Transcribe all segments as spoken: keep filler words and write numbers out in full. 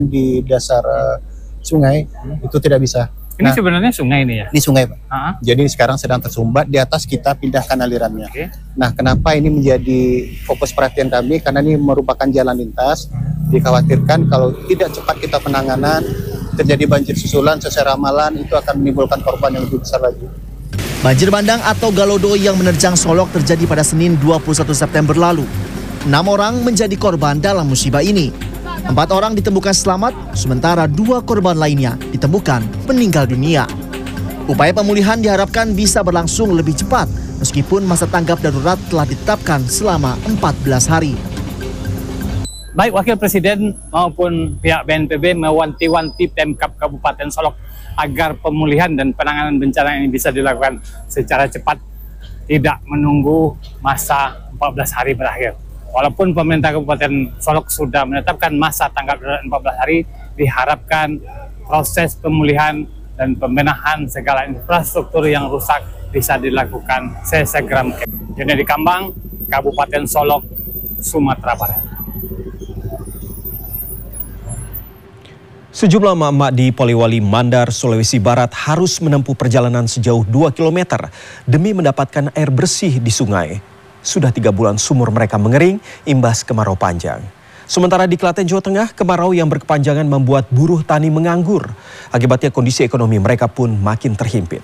di dasar uh, sungai hmm. itu tidak bisa. Ini nah, sebenarnya sungai ini ya? Ini sungai, Pak. Uh-huh. Jadi sekarang sedang tersumbat, di atas kita pindahkan alirannya. Okay. Nah, kenapa ini menjadi fokus perhatian kami? Karena ini merupakan jalan lintas. Dikhawatirkan kalau tidak cepat kita penanganan, terjadi banjir susulan secara ramalan, itu akan menimbulkan korban yang lebih besar lagi. Banjir bandang atau galodo yang menerjang Solok terjadi pada Senin dua puluh satu September lalu. Enam orang menjadi korban dalam musibah ini. Empat orang ditemukan selamat, sementara dua korban lainnya ditemukan meninggal dunia. Upaya pemulihan diharapkan bisa berlangsung lebih cepat, meskipun masa tanggap darurat telah ditetapkan selama empat belas hari. Baik Wakil Presiden maupun pihak B N P B mewanti-wanti Pemkab Kabupaten Solok agar pemulihan dan penanganan bencana ini bisa dilakukan secara cepat, tidak menunggu masa empat belas hari berakhir. Walaupun pemerintah Kabupaten Solok sudah menetapkan masa tanggap darurat empat belas hari, diharapkan proses pemulihan dan pembenahan segala infrastruktur yang rusak bisa dilakukan sesegera mungkin. Jadi di Kambang, Kabupaten Solok, Sumatera Barat. Sejumlah emak-emak di Poliwali Mandar, Sulawesi Barat harus menempuh perjalanan sejauh dua kilometer demi mendapatkan air bersih di sungai. Sudah tiga bulan sumur mereka mengering imbas kemarau panjang. Sementara di Klaten, Jawa Tengah, kemarau yang berkepanjangan membuat buruh tani menganggur. Akibatnya kondisi ekonomi mereka pun makin terhimpit.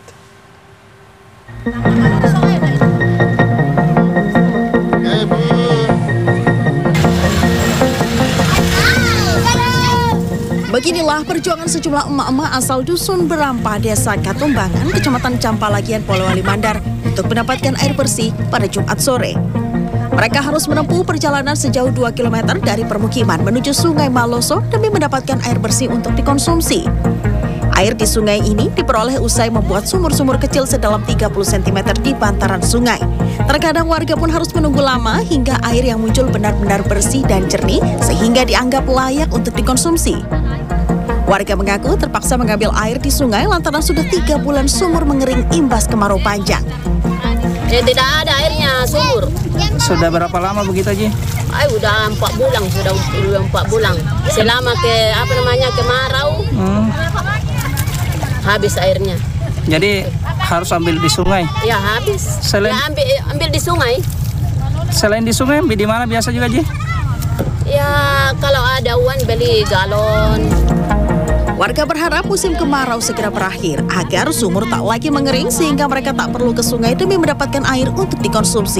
Beginilah perjuangan sejumlah emak-emak asal Dusun Berampah, Desa Katumbangan, Kecamatan Campalagian, Poliwali Mandar untuk mendapatkan air bersih pada Jumat sore. Mereka harus menempuh perjalanan sejauh dua kilometer dari permukiman menuju Sungai Maloso demi mendapatkan air bersih untuk dikonsumsi. Air di sungai ini diperoleh usai membuat sumur-sumur kecil sedalam tiga puluh sentimeter di bantaran sungai. Terkadang warga pun harus menunggu lama hingga air yang muncul benar-benar bersih dan jernih sehingga dianggap layak untuk dikonsumsi. Warga mengaku terpaksa mengambil air di sungai lantaran sudah tiga bulan sumur mengering imbas kemarau panjang. Ya, tidak ada airnya sumur. Sudah berapa lama begitu Ji? Ay, udah empat bulan, sudah udah empat bulan. Selama ke apa namanya kemarau, hmm. habis airnya. Jadi harus ambil di sungai? Ya habis. Selain ya, ambil ambil di sungai. Selain di sungai, ambil di mana biasa juga Ji? Ya kalau ada uang beli galon. Warga berharap musim kemarau segera berakhir agar sumur tak lagi mengering sehingga mereka tak perlu ke sungai demi mendapatkan air untuk dikonsumsi.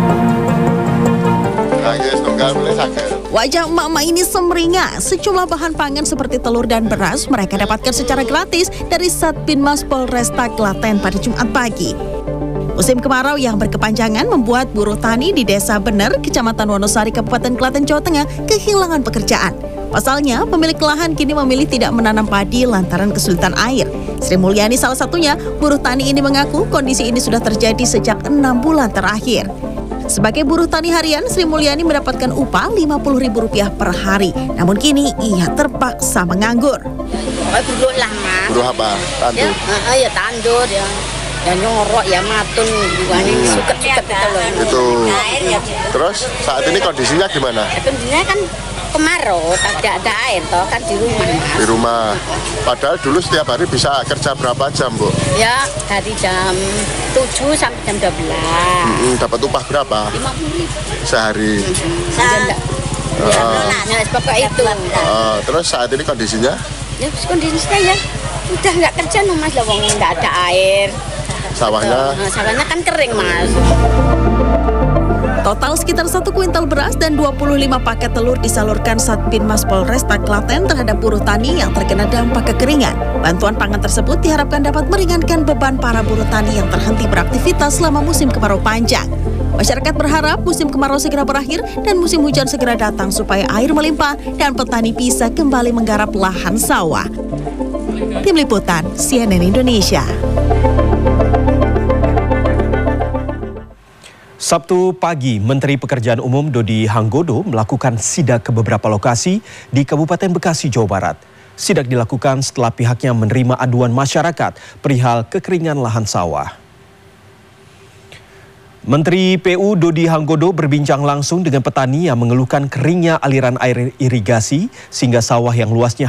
Wajah emak-emak ini semringah. Sejumlah bahan pangan seperti telur dan beras mereka dapatkan secara gratis dari Satpinmas Polresta Klaten pada Jumat pagi. Musim kemarau yang berkepanjangan membuat buruh tani di Desa Bener, Kecamatan Wonosari, Kabupaten Klaten, Jawa Tengah kehilangan pekerjaan. Pasalnya, pemilik lahan kini memilih tidak menanam padi lantaran kesulitan air. Sri Mulyani salah satunya, buruh tani ini mengaku kondisi ini sudah terjadi sejak enam bulan terakhir. Sebagai buruh tani harian, Sri Mulyani mendapatkan upah lima puluh ribu rupiah per hari. Namun kini ia terpaksa menganggur. Buruh lah, Mas. Buruh apa? Tandur? Ya, uh, ya tandur ya. Dan nyorok ya matun buahnya hmm. suket-suket itu loh. Itu. Terus saat ini kondisinya gimana? Ya, kondisinya kan kemarau, tidak ada air toh kan di rumah Mas. Di rumah. Padahal dulu setiap hari bisa kerja berapa jam, Bu? Ya, dari jam tujuh sampai jam dua belas. Hmm, dapat upah berapa? lima puluh ribu. Sehari. Sehari. Ya, uh, nah, pokok itu. Uh, terus saat ini kondisinya? Ya, kondisinya ya udah nggak kerja no Mas, lawang nggak ada air. Sawahnya? Nah, sawahnya kan kering Mas. Total sekitar satu kuintal beras dan dua puluh lima paket telur disalurkan Satpinmas Polresta Klaten terhadap buruh tani yang terkena dampak kekeringan. Bantuan pangan tersebut diharapkan dapat meringankan beban para buruh tani yang terhenti beraktivitas selama musim kemarau panjang. Masyarakat berharap musim kemarau segera berakhir dan musim hujan segera datang supaya air melimpah dan petani bisa kembali menggarap lahan sawah. Tim Liputan C N N Indonesia. Sabtu pagi, Menteri Pekerjaan Umum Dodi Hanggodo melakukan sidak ke beberapa lokasi di Kabupaten Bekasi, Jawa Barat. Sidak dilakukan setelah pihaknya menerima aduan masyarakat perihal kekeringan lahan sawah. Menteri P U Dodi Hanggodo berbincang langsung dengan petani yang mengeluhkan keringnya aliran air irigasi sehingga sawah yang luasnya